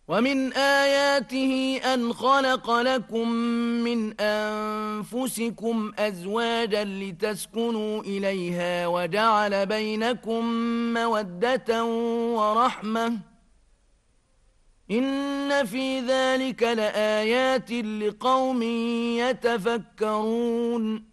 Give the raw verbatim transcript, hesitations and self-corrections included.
ومن آياته أن خلق لكم من أنفسكم أزواجا لتسكنوا إليها وجعل بينكم مودة ورحمة إن في ذلك لآيات لقوم يتفكرون